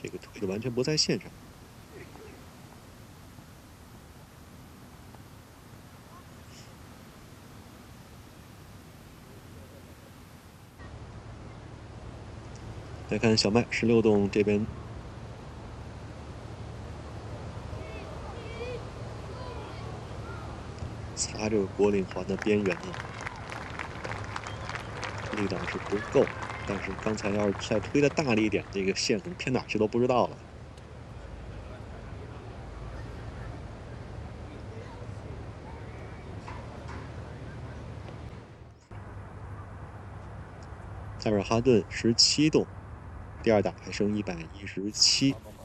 这个推的完全不在线上。再看小麦16洞这边，擦这个果岭环的边缘啊，力道是不够。但是刚才要是再推的大力一点，这个线可能偏哪去都不知道了。塞尔哈顿17洞，第二打还剩117。